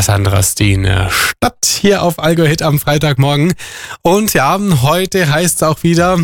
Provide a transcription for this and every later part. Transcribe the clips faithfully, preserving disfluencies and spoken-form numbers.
Cassandra Steen, Stadt hier auf Allgäu Hit am Freitagmorgen. Und ja, heute heißt es auch wieder...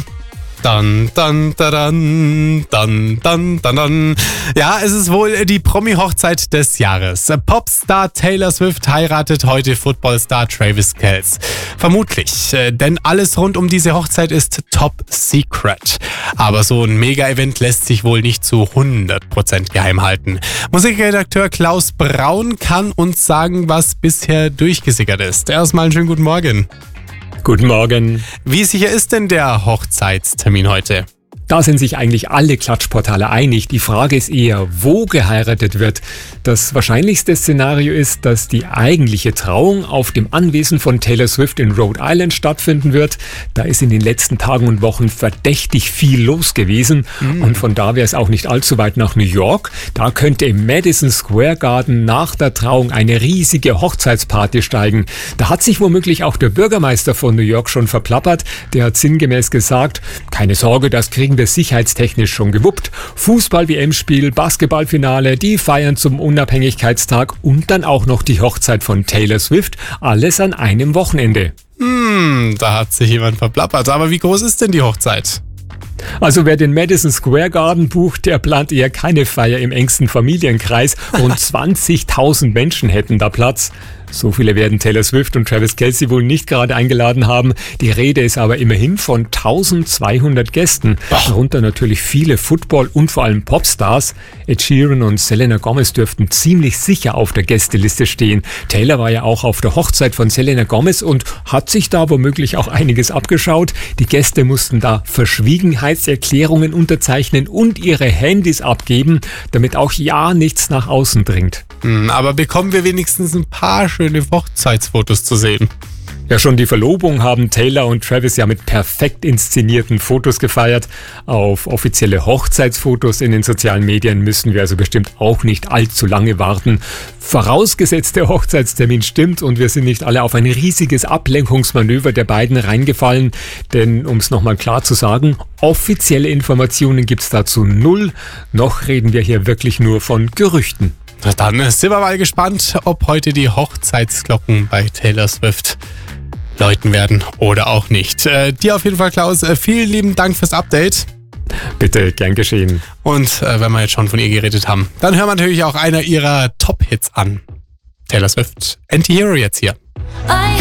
Dann, dann, dann, dann, dann, dann, dann. Ja, es ist wohl die Promi-Hochzeit des Jahres. Popstar Taylor Swift heiratet heute Footballstar Travis Kelce. Vermutlich, denn alles rund um diese Hochzeit ist top secret. Aber so ein Mega-Event lässt sich wohl nicht zu hundert Prozent geheim halten. Musikredakteur Klaus Braun kann uns sagen, was bisher durchgesickert ist. Erstmal einen schönen guten Morgen. Guten Morgen. Wie sicher ist denn der Hochzeitstermin heute? Da sind sich eigentlich alle Klatschportale einig. Die Frage ist eher, wo geheiratet wird. Das wahrscheinlichste Szenario ist, dass die eigentliche Trauung auf dem Anwesen von Taylor Swift in Rhode Island stattfinden wird. Da ist in den letzten Tagen und Wochen verdächtig viel los gewesen. Mhm. Und von da wäre es auch nicht allzu weit nach New York. Da könnte im Madison Square Garden nach der Trauung eine riesige Hochzeitsparty steigen. Da hat sich womöglich auch der Bürgermeister von New York schon verplappert. Der hat sinngemäß gesagt, keine Sorge, das kriegen wir sicherheitstechnisch schon gewuppt. Fußball-W M-Spiel, Basketballfinale, die Feiern zum Unabhängigkeitstag und dann auch noch die Hochzeit von Taylor Swift. Alles an einem Wochenende. Hm, da hat sich jemand verplappert. Aber wie groß ist denn die Hochzeit? Also wer den Madison Square Garden bucht, der plant eher keine Feier im engsten Familienkreis. Rund zwanzigtausend Menschen hätten da Platz. So viele werden Taylor Swift und Travis Kelce wohl nicht gerade eingeladen haben. Die Rede ist aber immerhin von eintausendzweihundert Gästen. Darunter natürlich viele Football- und vor allem Popstars. Ed Sheeran und Selena Gomez dürften ziemlich sicher auf der Gästeliste stehen. Taylor war ja auch auf der Hochzeit von Selena Gomez und hat sich da womöglich auch einiges abgeschaut. Die Gäste mussten da Verschwiegenheitserklärungen unterzeichnen und ihre Handys abgeben, damit auch ja nichts nach außen dringt. Hm, aber bekommen wir wenigstens ein paar schöne Hochzeitsfotos zu sehen? Ja, schon die Verlobung haben Taylor und Travis ja mit perfekt inszenierten Fotos gefeiert. Auf offizielle Hochzeitsfotos in den sozialen Medien müssen wir also bestimmt auch nicht allzu lange warten. Vorausgesetzt, der Hochzeitstermin stimmt und wir sind nicht alle auf ein riesiges Ablenkungsmanöver der beiden reingefallen. Denn, um es nochmal klar zu sagen, offizielle Informationen gibt's dazu null. Noch reden wir hier wirklich nur von Gerüchten. Na dann sind wir mal gespannt, ob heute die Hochzeitsglocken bei Taylor Swift läuten werden oder auch nicht. Äh, dir auf jeden Fall, Klaus, äh, vielen lieben Dank fürs Update. Bitte, gern geschehen. Und äh, wenn wir jetzt schon von ihr geredet haben, dann hören wir natürlich auch einer ihrer Top-Hits an. Taylor Swift, Anti-Hero jetzt hier.